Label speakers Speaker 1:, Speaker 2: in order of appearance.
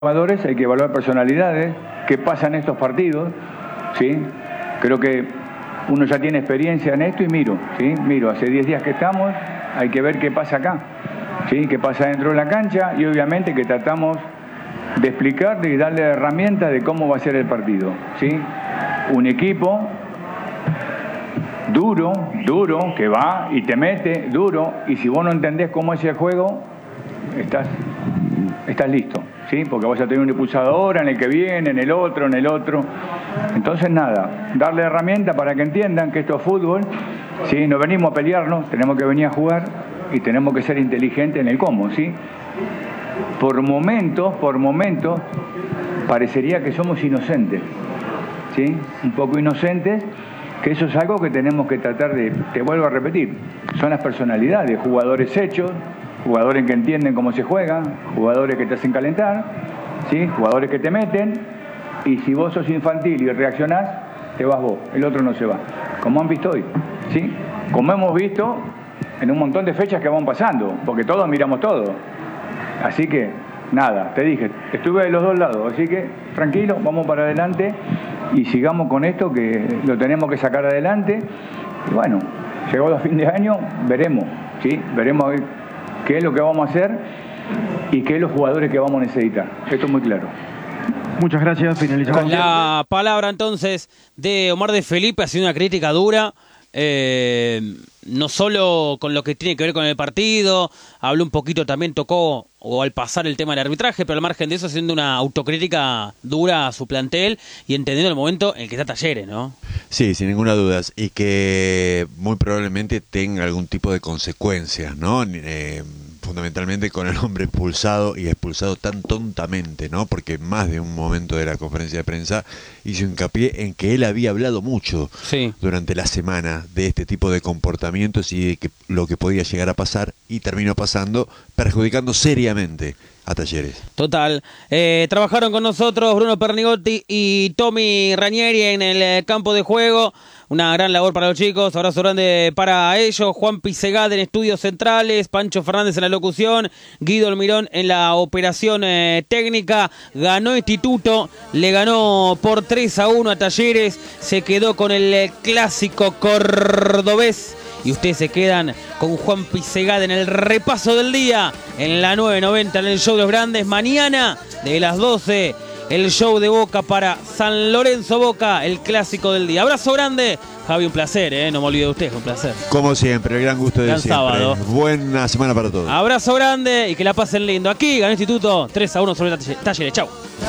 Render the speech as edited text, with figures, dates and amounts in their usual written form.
Speaker 1: jugadores, hay que evaluar personalidades, qué pasa en estos partidos, ¿sí? Creo que uno ya tiene experiencia en esto y miro, hace 10 días que estamos, hay que ver qué pasa acá, ¿sí? Qué pasa dentro de la cancha y obviamente que tratamos de explicarle y darle herramientas de cómo va a ser el partido, ¿sí? Un equipo duro, que va y te mete duro, y si vos no entendés cómo es el juego, estás listo, ¿sí? Porque vas a tener un impulsado ahora, en el que viene, en el otro. Entonces nada, darle herramientas para que entiendan que esto es fútbol, ¿sí? No venimos a pelearnos, tenemos que venir a jugar y tenemos que ser inteligentes en el cómo, ¿sí? Por momentos, parecería que somos inocentes, ¿sí? Un poco inocentes, que eso es algo que tenemos que tratar de, te vuelvo a repetir, son las personalidades, jugadores hechos, jugadores que entienden cómo se juega, jugadores que te hacen calentar, ¿sí? Jugadores que te meten, y si vos sos infantil y reaccionás, te vas vos, el otro no se va. Como han visto hoy, ¿sí? Como hemos visto en un montón de fechas que van pasando, porque todos miramos todo. Así que, nada, te dije, estuve de los dos lados, así que tranquilo, vamos para adelante y sigamos con esto que lo tenemos que sacar adelante. Y bueno, llegó el fin de año, veremos, ¿sí? Veremos qué es lo que vamos a hacer y qué es los jugadores que vamos a necesitar. Esto es muy claro.
Speaker 2: Muchas gracias, finalizamos.
Speaker 3: Con la palabra entonces de Omar de Felipe, haciendo una crítica dura, no solo con lo que tiene que ver con el partido, habló un poquito, también tocó o al pasar el tema del arbitraje, pero al margen de eso haciendo una autocrítica dura a su plantel y entendiendo el momento en el que está Talleres, ¿no?
Speaker 4: Sí, sin ninguna duda, y que muy probablemente tenga algún tipo de consecuencias, ¿no? Fundamentalmente con el hombre expulsado y expulsado tan tontamente, ¿no? Porque más de un momento de la conferencia de prensa hizo hincapié en que él había hablado mucho durante la semana de este tipo de comportamientos y de que lo que podía llegar a pasar, y terminó pasando, perjudicando seriamente a Talleres.
Speaker 3: Total. Trabajaron con nosotros Bruno Pernigotti y Tommy Ranieri en el campo de juego. Una gran labor para los chicos, abrazo grande para ellos. Juan Pisegad en estudios centrales, Pancho Fernández en la locución, Guido Almirón en la operación técnica. Ganó Instituto, le ganó por 3-1 a Talleres, se quedó con el clásico cordobés. Y ustedes se quedan con Juan Pisegad en el repaso del día, en la 990, en el show de los grandes. Mañana, de las 12, el show de Boca para San Lorenzo Boca, el clásico del día. Abrazo grande. Javi, un placer, no me olvido de usted, un placer.
Speaker 4: Como siempre, el gran gusto de
Speaker 3: gran
Speaker 4: siempre.
Speaker 3: Sábado.
Speaker 4: Buena semana para todos.
Speaker 3: Abrazo grande y que la pasen lindo. Aquí ganó Instituto 3-1 sobre Talleres. Chau.